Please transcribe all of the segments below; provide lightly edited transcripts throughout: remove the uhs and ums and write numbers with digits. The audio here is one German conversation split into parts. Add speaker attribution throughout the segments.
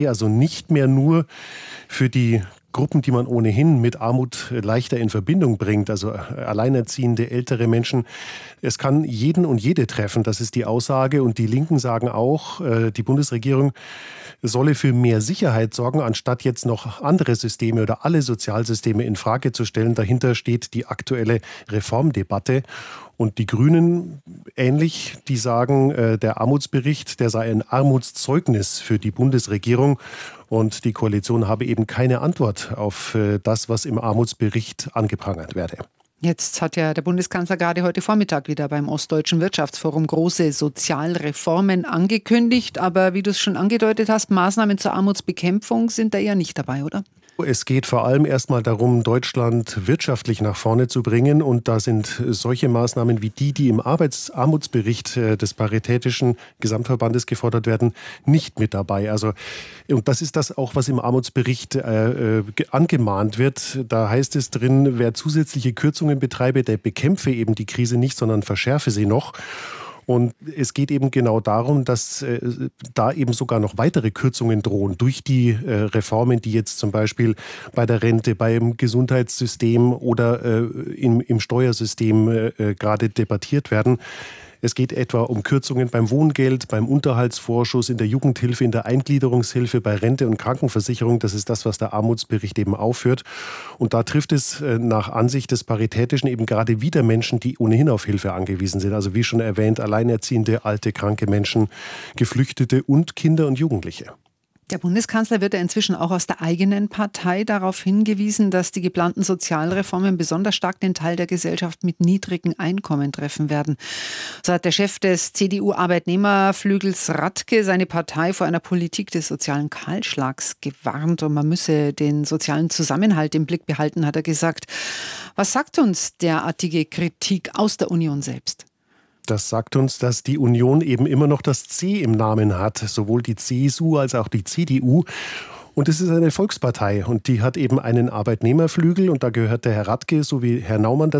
Speaker 1: Also nicht mehr nur für die Gruppen, die man ohnehin mit Armut leichter in Verbindung bringt, also alleinerziehende, ältere Menschen. Es kann jeden und jede treffen, das ist die Aussage. Und die Linken sagen auch, die Bundesregierung solle für mehr Sicherheit sorgen, anstatt jetzt noch andere Systeme oder alle Sozialsysteme in Frage zu stellen. Dahinter steht die aktuelle Reformdebatte. Und die Grünen ähnlich, die sagen, der Armutsbericht, der sei ein Armutszeugnis für die Bundesregierung. Und die Koalition habe eben keine Antwort auf das, was im Armutsbericht angeprangert werde.
Speaker 2: Jetzt hat ja der Bundeskanzler gerade heute Vormittag wieder beim Ostdeutschen Wirtschaftsforum große Sozialreformen angekündigt. Aber wie du es schon angedeutet hast, Maßnahmen zur Armutsbekämpfung sind da eher nicht dabei, oder?
Speaker 1: Es geht vor allem erstmal darum, Deutschland wirtschaftlich nach vorne zu bringen. Und da sind solche Maßnahmen wie die im Armutsbericht des Paritätischen Gesamtverbandes gefordert werden, nicht mit dabei. Also, und das ist das auch, was im Armutsbericht angemahnt wird. Da heißt es drin, wer zusätzliche Kürzungen betreibe, der bekämpfe eben die Krise nicht, sondern verschärfe sie noch. Und es geht eben genau darum, dass da eben sogar noch weitere Kürzungen drohen durch die Reformen, die jetzt zum Beispiel bei der Rente, beim Gesundheitssystem oder im Steuersystem gerade debattiert werden. Es geht etwa um Kürzungen beim Wohngeld, beim Unterhaltsvorschuss, in der Jugendhilfe, in der Eingliederungshilfe, bei Rente und Krankenversicherung. Das ist das, was der Armutsbericht eben aufführt. Und da trifft es nach Ansicht des Paritätischen eben gerade wieder Menschen, die ohnehin auf Hilfe angewiesen sind. Also wie schon erwähnt, alleinerziehende, alte, kranke Menschen, Geflüchtete und Kinder und Jugendliche.
Speaker 2: Der Bundeskanzler wird ja inzwischen auch aus der eigenen Partei darauf hingewiesen, dass die geplanten Sozialreformen besonders stark den Teil der Gesellschaft mit niedrigen Einkommen treffen werden. So hat der Chef des CDU-Arbeitnehmerflügels Radke seine Partei vor einer Politik des sozialen Kahlschlags gewarnt und man müsse den sozialen Zusammenhalt im Blick behalten, hat er gesagt. Was sagt uns derartige Kritik aus der Union selbst?
Speaker 1: Das sagt uns, dass die Union eben immer noch das C im Namen hat, sowohl die CSU als auch die CDU. Und es ist eine Volkspartei und die hat eben einen Arbeitnehmerflügel und da gehört der Herr Radke sowie Herr Laumann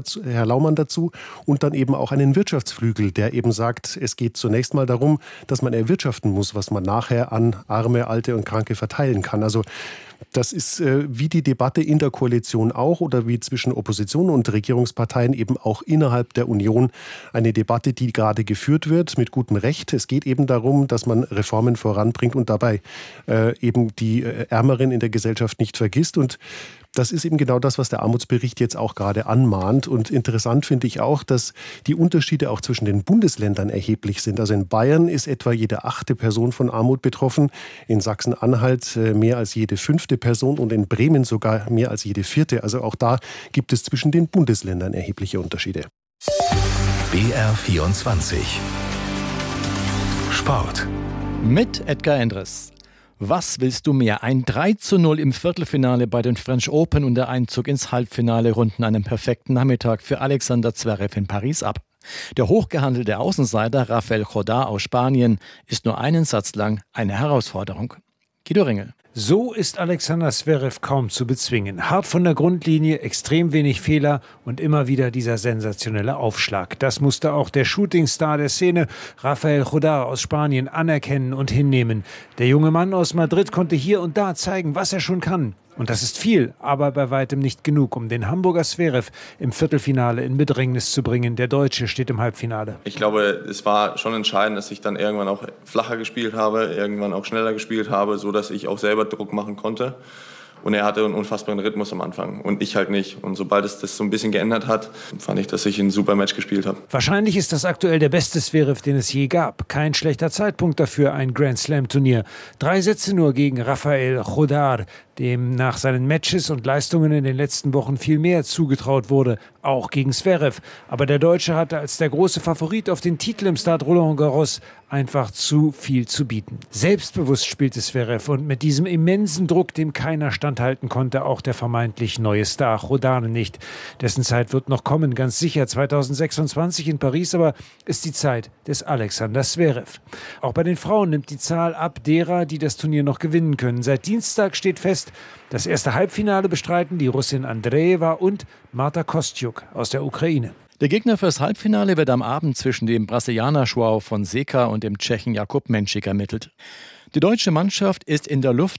Speaker 1: dazu und dann eben auch einen Wirtschaftsflügel, der eben sagt, es geht zunächst mal darum, dass man erwirtschaften muss, was man nachher an Arme, Alte und Kranke verteilen kann. Also das ist wie die Debatte in der Koalition auch oder wie zwischen Opposition und Regierungsparteien eben auch innerhalb der Union eine Debatte, die gerade geführt wird mit gutem Recht. Es geht eben darum, dass man Reformen voranbringt und dabei eben die Ärmeren in der Gesellschaft nicht vergisst. Und das ist eben genau das, was der Armutsbericht jetzt auch gerade anmahnt. Und interessant finde ich auch, dass die Unterschiede auch zwischen den Bundesländern erheblich sind. Also in Bayern ist etwa jede 8. Person von Armut betroffen, in Sachsen-Anhalt mehr als jede 5. Person und in Bremen sogar mehr als jede 4. Also auch da gibt es zwischen den Bundesländern erhebliche Unterschiede.
Speaker 3: BR24 Sport
Speaker 4: mit Edgar Endres. Was willst du mehr? Ein 3:0 im Viertelfinale bei den French Open und der Einzug ins Halbfinale runden einen perfekten Nachmittag für Alexander Zverev in Paris ab. Der hochgehandelte Außenseiter Rafael Jodar aus Spanien ist nur einen Satz lang eine Herausforderung. Guido Ringel.
Speaker 5: So ist Alexander Zverev kaum zu bezwingen. Hart von der Grundlinie, extrem wenig Fehler und immer wieder dieser sensationelle Aufschlag. Das musste auch der Shootingstar der Szene, Rafael Jodar aus Spanien, anerkennen und hinnehmen. Der junge Mann aus Madrid konnte hier und da zeigen, was er schon kann. Und das ist viel, aber bei weitem nicht genug, um den Hamburger Zverev im Viertelfinale in Bedrängnis zu bringen. Der Deutsche steht im Halbfinale.
Speaker 6: Ich glaube, es war schon entscheidend, dass ich dann irgendwann auch flacher gespielt habe, irgendwann auch schneller gespielt habe, sodass ich auch selber Druck machen konnte. Und er hatte einen unfassbaren Rhythmus am Anfang und ich halt nicht. Und sobald es das so ein bisschen geändert hat, fand ich, dass ich ein super Match gespielt habe.
Speaker 5: Wahrscheinlich ist das aktuell der beste Zverev, den es je gab. Kein schlechter Zeitpunkt dafür, ein Grand-Slam-Turnier. 3 Sätze nur gegen Rafael Jodar, dem nach seinen Matches und Leistungen in den letzten Wochen viel mehr zugetraut wurde, auch gegen Zverev. Aber der Deutsche hatte als der große Favorit auf den Titel im Stade Roland Garros einfach zu viel zu bieten. Selbstbewusst spielte Zverev und mit diesem immensen Druck, dem keiner standhalten konnte, auch der vermeintlich neue Star Jodar nicht. Dessen Zeit wird noch kommen, ganz sicher 2026 in Paris, aber ist die Zeit des Alexander Zverev. Auch bei den Frauen nimmt die Zahl ab derer, die das Turnier noch gewinnen können. Seit Dienstag steht fest, das erste Halbfinale bestreiten die Russin Andreeva und Marta Kostyuk aus der Ukraine.
Speaker 4: Der Gegner fürs Halbfinale wird am Abend zwischen dem Brasilianer João Fonseca und dem Tschechen Jakub Menšík ermittelt. Die deutsche Mannschaft ist in der Luft